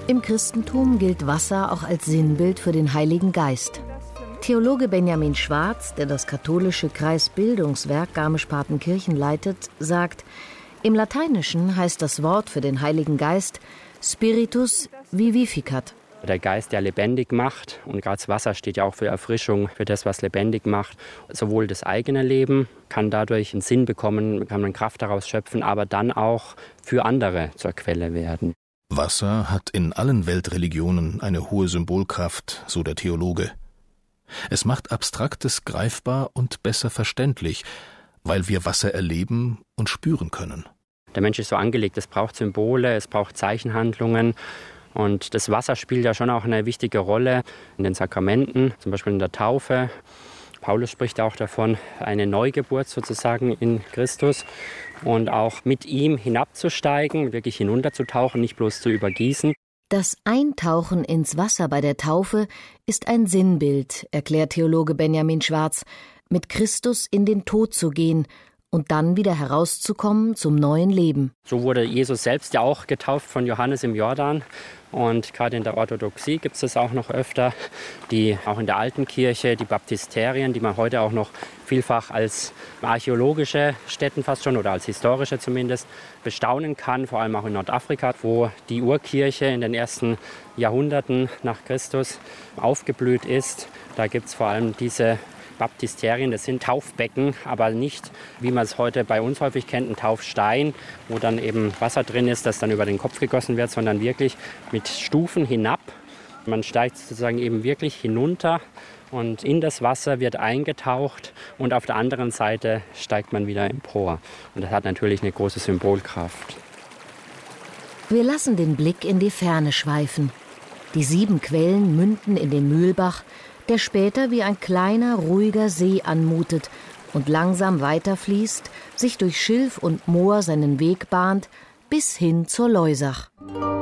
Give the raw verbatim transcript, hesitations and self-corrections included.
Im Christentum gilt Wasser auch als Sinnbild für den Heiligen Geist. Theologe Benjamin Schwarz, der das katholische Kreisbildungswerk Garmisch-Partenkirchen leitet, sagt, im Lateinischen heißt das Wort für den Heiligen Geist Spiritus vivificat. Der Geist, der lebendig macht. Und gerade das Wasser steht ja auch für Erfrischung, für das, was lebendig macht. Sowohl das eigene Leben kann dadurch einen Sinn bekommen, kann man Kraft daraus schöpfen, aber dann auch für andere zur Quelle werden. Wasser hat in allen Weltreligionen eine hohe Symbolkraft, so der Theologe. Es macht Abstraktes greifbar und besser verständlich, weil wir Wasser erleben und spüren können. Der Mensch ist so angelegt, es braucht Symbole, es braucht Zeichenhandlungen. Und das Wasser spielt ja schon auch eine wichtige Rolle in den Sakramenten, zum Beispiel in der Taufe. Paulus spricht auch davon, eine Neugeburt sozusagen in Christus und auch mit ihm hinabzusteigen, wirklich hinunterzutauchen, nicht bloß zu übergießen. Das Eintauchen ins Wasser bei der Taufe ist ein Sinnbild, erklärt Theologe Benjamin Schwarz, mit Christus in den Tod zu gehen und dann wieder herauszukommen zum neuen Leben. So wurde Jesus selbst ja auch getauft von Johannes im Jordan. Und gerade in der Orthodoxie gibt es das auch noch öfter, die auch in der alten Kirche, die Baptisterien, die man heute auch noch vielfach als archäologische Stätten fast schon oder als historische zumindest bestaunen kann, vor allem auch in Nordafrika, wo die Urkirche in den ersten Jahrhunderten nach Christus aufgeblüht ist. Da gibt es vor allem diese Baptisterien, das sind Taufbecken, aber nicht, wie man es heute bei uns häufig kennt, ein Taufstein, wo dann eben Wasser drin ist, das dann über den Kopf gegossen wird, sondern wirklich mit Stufen hinab. Man steigt sozusagen eben wirklich hinunter und in das Wasser wird eingetaucht und auf der anderen Seite steigt man wieder empor. Und das hat natürlich eine große Symbolkraft. Wir lassen den Blick in die Ferne schweifen. Die sieben Quellen münden in den Mühlbach, der später wie ein kleiner, ruhiger See anmutet und langsam weiterfließt, sich durch Schilf und Moor seinen Weg bahnt, bis hin zur Loisach.